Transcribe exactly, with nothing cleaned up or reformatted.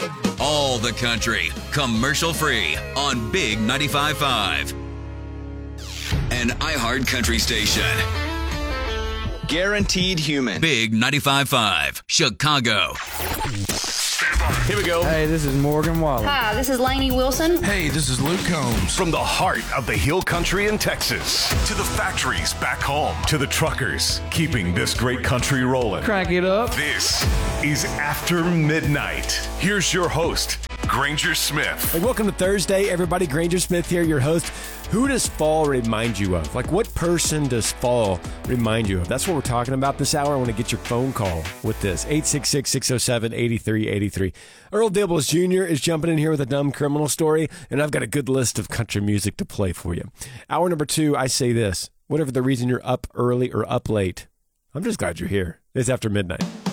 All the country, commercial free on Big ninety-five point five. An iHeart country station. Guaranteed human. Big ninety-five point five, Chicago. Here we go. Hey, this is Morgan Wallen. Hi, this is Lainey Wilson. Hey, this is Luke Combs. From the heart of the Hill Country in Texas to the factories back home to the truckers keeping this great country rolling. Crank it up. This is After Midnight. Here's your host, Granger Smith. Hey, welcome to Thursday, everybody. Granger Smith here, your host. Who does fall remind you of? Like, what person does fall remind you of? That's what we're talking about this hour. I want to get your phone call with this. eight six six, six oh seven, eight three eight three. Earl Dibbles Junior is jumping in here with a dumb criminal story, and I've got a good list of country music to play for you. Hour number two, I say this. Whatever the reason you're up early or up late, I'm just glad you're here. It's After Midnight.